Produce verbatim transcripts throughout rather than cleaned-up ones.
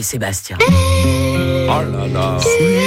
Sébastien. Oh là là.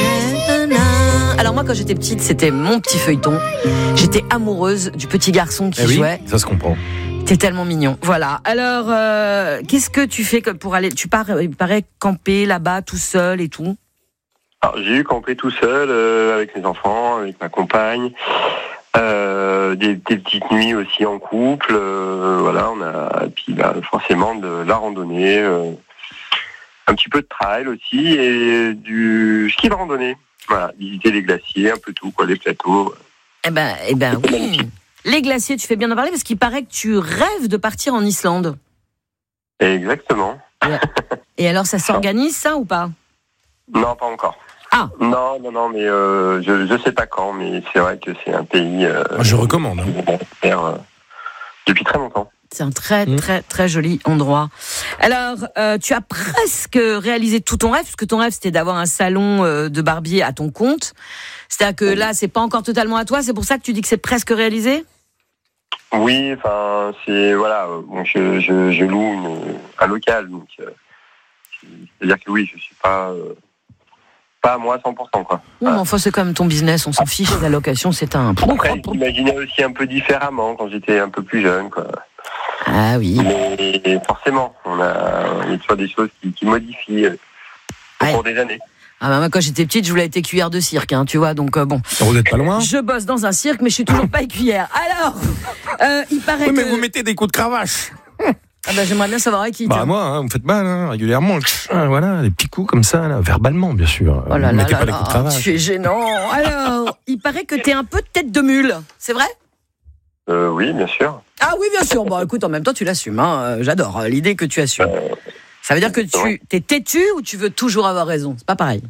Alors moi, quand j'étais petite, c'était mon petit feuilleton. J'étais amoureuse du petit garçon qui eh oui, jouait. Ça se comprend. T'es tellement mignon. Voilà. Alors, euh, qu'est-ce que tu fais pour aller... Tu pars, il paraît, camper là-bas, tout seul et tout. Alors, j'ai eu campé tout seul, euh, avec mes enfants, avec ma compagne. Euh, des, des petites nuits aussi en couple. Euh, voilà, on a... Et puis, bah, forcément, de la randonnée. Euh, un petit peu de trail aussi. Et du ski de randonnée. Voilà, visiter les glaciers, un peu tout, quoi, les plateaux. Eh ben, eh ben oui. Les glaciers, tu fais bien d'en parler parce qu'il paraît que tu rêves de partir en Islande. Exactement. Et alors, ça s'organise, ça, ou pas ? Non, pas encore. Ah. Non, non, non, mais euh, je je sais pas quand, mais c'est vrai que c'est un pays. Euh, Moi, je recommande. Hein. Faire, euh, depuis très longtemps. C'est un très, mmh. très, très joli endroit. Alors, euh, tu as presque réalisé tout ton rêve, puisque ton rêve, c'était d'avoir un salon euh, de barbier à ton compte. C'est-à-dire que là, c'est pas encore totalement à toi, c'est pour ça que tu dis que c'est presque réalisé ? Oui, enfin, c'est, voilà, bon, je, je, je loue une, un local, donc, euh, c'est-à-dire que oui, je suis pas, euh, pas à moi à cent pour cent, quoi. Oui, mais enfin, c'est quand même ton business, on s'en fiche, la location, c'est un... Après, j'imaginais aussi un peu différemment quand j'étais un peu plus jeune, quoi. Ah oui. Mais forcément, on a, on a toujours des choses qui, qui modifient euh, au ouais. cours des années. Ah bah moi, quand j'étais petite, je voulais être écuyère de cirque, hein, tu vois, donc euh, bon. Vous n'êtes pas loin ? Je bosse dans un cirque, mais je suis toujours pas écuyère. Alors, euh, il paraît oui, mais que... vous mettez des coups de cravache. Ah bah j'aimerais bien savoir avec qui. Bah moi, hein, vous me faites mal, hein, régulièrement. Voilà, des petits coups comme ça, là, verbalement, bien sûr. Oh là vous là mettez là pas là, des coups de cravache. tu es gênant. Alors, il paraît que t'es un peu de tête de mule, c'est vrai ? Euh, oui, bien sûr. Ah oui, bien sûr. Bon, écoute, en même temps, tu l'assumes. Hein. J'adore euh, l'idée que tu assumes. Euh, Ça veut dire que tu t'es têtu ou tu veux toujours avoir raison ? C'est pas pareil.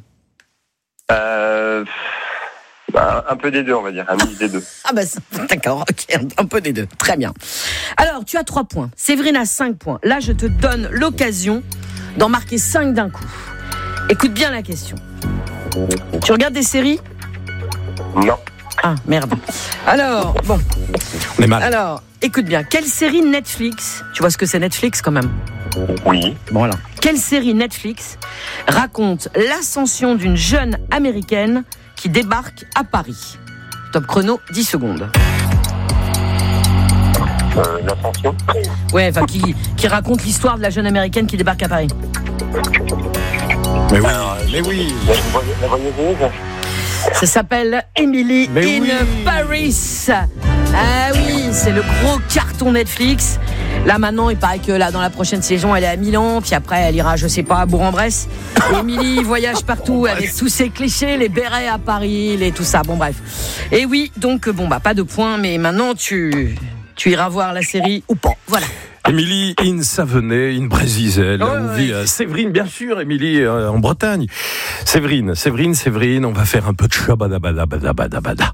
Euh, bah, un peu des deux, on va dire, un mix des deux. Ah bah d'accord, ok, un peu des deux, très bien. Alors, tu as trois points, Séverine a cinq points. Là, je te donne l'occasion d'en marquer cinq d'un coup. Écoute bien la question. Tu regardes des séries ? Non. Ah, merde. Alors, bon. On est mal. Alors, écoute bien, quelle série Netflix, tu vois ce que c'est Netflix quand même ? Oui. Bon, voilà. Quelle série Netflix raconte l'ascension d'une jeune américaine qui débarque à Paris ? Top chrono, dix secondes. Euh, l'ascension. Ouais, enfin, qui, qui raconte l'histoire de la jeune américaine qui débarque à Paris. Mais oui, Alors, mais oui. La, la voyageuse. Ça s'appelle Emily Mais in oui. Paris. Ah oui, c'est le gros carton Netflix. Là maintenant, il paraît que là dans la prochaine saison, elle est à Milan, puis après elle ira, je sais pas, à Bourg-en-Bresse. Emily voyage partout avec tous ses clichés, les bérets à Paris, les tout ça. Bon bref. Et oui, donc bon bah pas de points, mais maintenant tu tu iras voir la série ou pas. Voilà. Émilie in Savenay, in Brésisel. Oh, on ouais. vit à Séverine, bien sûr, Émilie, euh, en Bretagne. Séverine, Séverine, Séverine, on va faire un peu de shabadabadabadabada.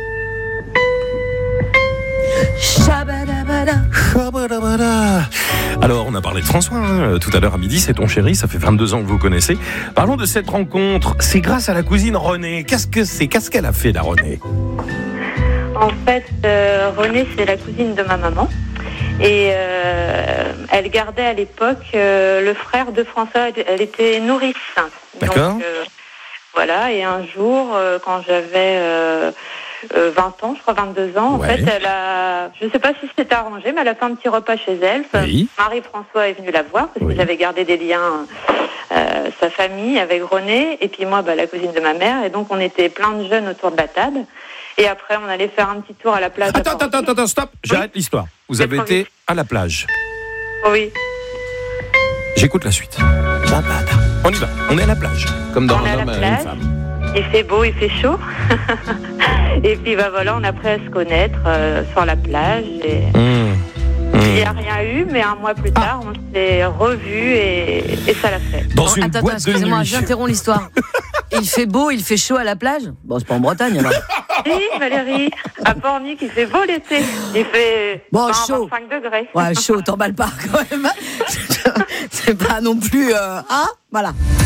Shabadabada. Shabadabada. Alors, on a parlé de François, hein, tout à l'heure à midi, c'est ton chéri, ça fait vingt-deux ans que vous connaissez. Parlons de cette rencontre, c'est grâce à la cousine Renée. Qu'est-ce que c'est ? Qu'est-ce qu'elle a fait, la Renée ? En fait, euh, Renée, c'est la cousine de ma maman. Et euh, elle gardait à l'époque euh, le frère de François. Elle était nourrice. D'accord. Donc, euh, voilà, et un jour, euh, quand j'avais euh, euh, vingt ans, je crois vingt-deux ans, Ouais. en fait, elle a, je ne sais pas si c'était arrangé, mais elle a fait un petit repas chez elle. Oui. Marie-François est venue la voir, parce Oui. que j'avais gardé des liens, euh, sa famille avec Renée, et puis moi, bah, la cousine de ma mère. Et donc, on était plein de jeunes autour de la table. Et après, on allait faire un petit tour à la plage. Attends, attends, attends, attends, stop, j'arrête Oui. l'histoire. Vous C'est avez trop été vite. à la plage. Oui. J'écoute la suite. On y va, on est à la plage, comme dans On est à un la homme et une plage. femme. Il fait beau, il fait chaud. Et puis bah voilà, on a appris à se connaître euh, sur la plage. Et Mmh. il Mmh. n'y a rien eu, mais un mois plus tard, on s'est revus et, et ça l'a fait. Dans Bon, une attends, boîte attends, de excusez-moi, nuit. j'interromps l'histoire. Il fait beau, il fait chaud à la plage ? Bon, c'est pas en Bretagne alors. Si, Valérie, à Pornic, il fait beau l'été. Il fait Bon, vingt, chaud. vingt-cinq degrés. Ouais, chaud, t'emballes pas quand même. C'est pas non plus... Euh... Ah, voilà.